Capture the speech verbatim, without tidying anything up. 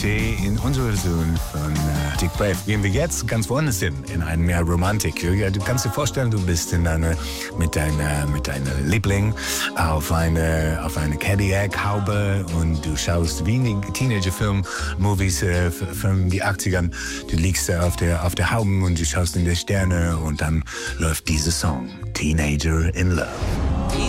Klischee in unserer Version von äh, Dick Brave. Gehen wir jetzt ganz woanders hin, in eine mehr Romantik. Ja, du kannst dir vorstellen, du bist in eine, mit deiner mit deiner Liebling auf eine auf eine Cadillac-Haube und du schaust wie in Teenager-Film-Movies äh, von den achtzigern. Du liegst äh, auf der auf der Haube und du schaust in die Sterne und dann läuft dieser Song, Teenager in Love.